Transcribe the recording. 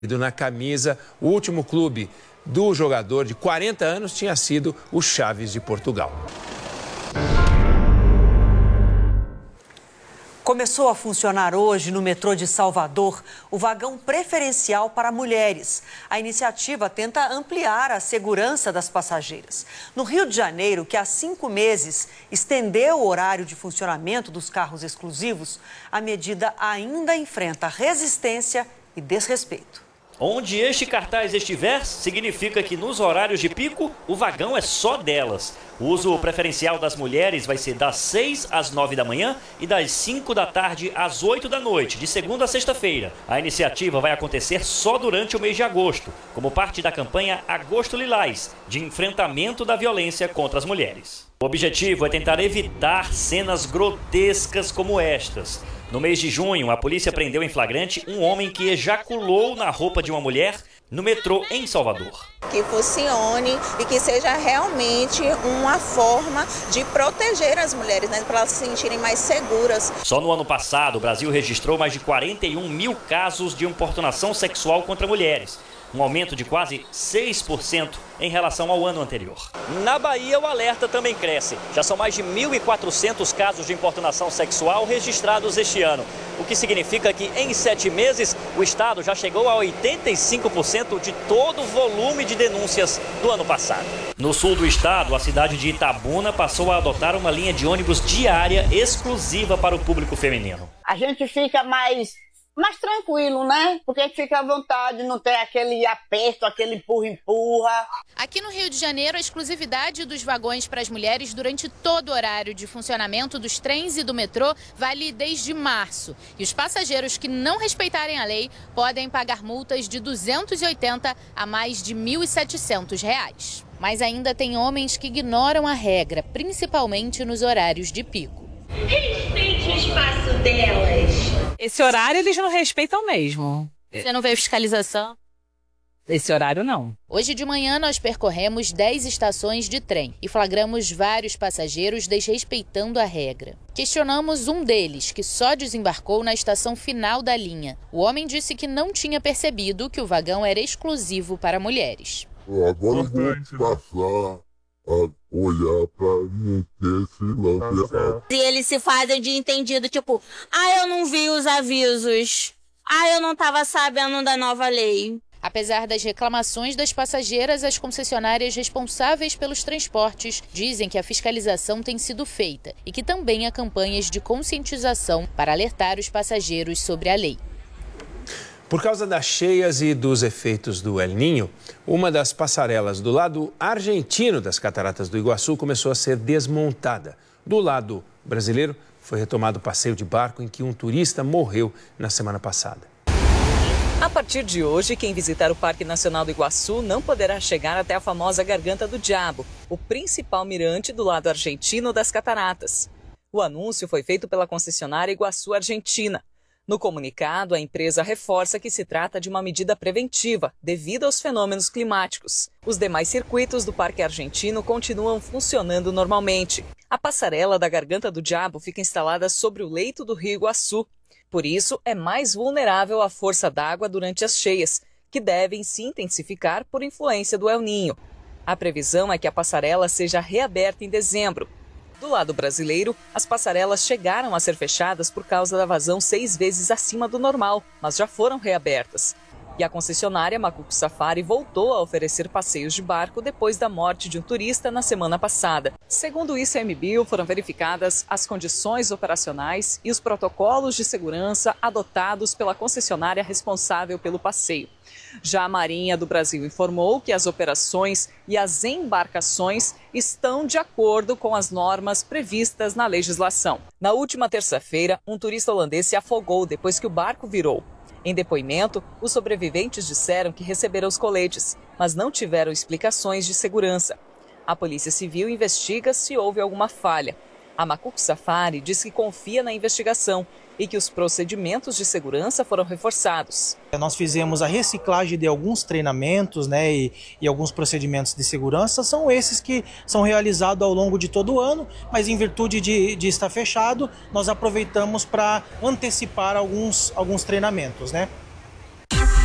Na camisa, o último clube do jogador de 40 anos tinha sido o Chaves de Portugal. Começou a funcionar hoje no metrô de Salvador o vagão preferencial para mulheres. A iniciativa tenta ampliar a segurança das passageiras. No Rio de Janeiro, que há 5 meses estendeu o horário de funcionamento dos carros exclusivos, a medida ainda enfrenta resistência e desrespeito. Onde este cartaz estiver, significa que nos horários de pico, o vagão é só delas. O uso preferencial das mulheres vai ser das 6 às 9 da manhã e das 5 da tarde às 8 da noite, de segunda a sexta-feira. A iniciativa vai acontecer só durante o mês de agosto, como parte da campanha Agosto Lilás, de enfrentamento da violência contra as mulheres. O objetivo é tentar evitar cenas grotescas como estas. No mês de junho, a polícia prendeu em flagrante um homem que ejaculou na roupa de uma mulher no metrô em Salvador. Que funcione e que seja realmente uma forma de proteger as mulheres, né, para elas se sentirem mais seguras. Só no ano passado, o Brasil registrou mais de 41 mil casos de importunação sexual contra mulheres. Um aumento de quase 6% em relação ao ano anterior. Na Bahia, o alerta também cresce. Já são mais de 1.400 casos de importunação sexual registrados este ano. O que significa que em 7 meses, o estado já chegou a 85% de todo o volume de denúncias do ano passado. No sul do estado, a cidade de Itabuna passou a adotar uma linha de ônibus diária exclusiva para o público feminino. A gente fica mais tranquilo, né? Porque fica à vontade, não tem aquele aperto, aquele empurra-empurra. Aqui no Rio de Janeiro, a exclusividade dos vagões para as mulheres durante todo o horário de funcionamento dos trens e do metrô vale desde março. E os passageiros que não respeitarem a lei podem pagar multas de R$ 280 a mais de R$ 1.700. Mas ainda tem homens que ignoram a regra, principalmente nos horários de pico. Respeite o espaço delas. Esse horário eles não respeitam mesmo. Você não vê fiscalização? Esse horário não. Hoje de manhã nós percorremos 10 estações de trem e flagramos vários passageiros desrespeitando a regra. Questionamos um deles, que só desembarcou na estação final da linha. O homem disse que não tinha percebido que o vagão era exclusivo para mulheres. Agora eu vou passar a olhar pra mim ter esse lance. E eles se fazem de entendido, tipo, eu não vi os avisos, eu não tava sabendo da nova lei. Apesar das reclamações das passageiras, as concessionárias responsáveis pelos transportes dizem que a fiscalização tem sido feita e que também há campanhas de conscientização para alertar os passageiros sobre a lei. Por causa das cheias e dos efeitos do El Niño, uma das passarelas do lado argentino das Cataratas do Iguaçu começou a ser desmontada. Do lado brasileiro, foi retomado o passeio de barco em que um turista morreu na semana passada. A partir de hoje, quem visitar o Parque Nacional do Iguaçu não poderá chegar até a famosa Garganta do Diabo, o principal mirante do lado argentino das cataratas. O anúncio foi feito pela concessionária Iguaçu Argentina. No comunicado, a empresa reforça que se trata de uma medida preventiva devido aos fenômenos climáticos. Os demais circuitos do Parque Argentino continuam funcionando normalmente. A passarela da Garganta do Diabo fica instalada sobre o leito do Rio Iguaçu. Por isso, é mais vulnerável à força d'água durante as cheias, que devem se intensificar por influência do El Niño. A previsão é que a passarela seja reaberta em dezembro. Do lado brasileiro, as passarelas chegaram a ser fechadas por causa da vazão 6 vezes acima do normal, mas já foram reabertas. E a concessionária Macuco Safari voltou a oferecer passeios de barco depois da morte de um turista na semana passada. Segundo o ICMBio, foram verificadas as condições operacionais e os protocolos de segurança adotados pela concessionária responsável pelo passeio. Já a Marinha do Brasil informou que as operações e as embarcações estão de acordo com as normas previstas na legislação. Na última terça-feira, um turista holandês se afogou depois que o barco virou. Em depoimento, os sobreviventes disseram que receberam os coletes, mas não tiveram explicações de segurança. A Polícia Civil investiga se houve alguma falha. A Macuco Safari diz que confia na investigação e que os procedimentos de segurança foram reforçados. Nós fizemos a reciclagem de alguns treinamentos, e alguns procedimentos de segurança. São esses que são realizados ao longo de todo o ano, mas em virtude de estar fechado, nós aproveitamos para antecipar alguns treinamentos,